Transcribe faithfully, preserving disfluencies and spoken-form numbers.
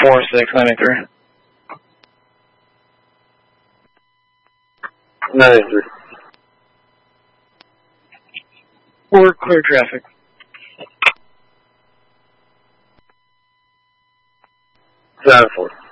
four six ninety-three. ninety-three. Or clear traffic. Seven four.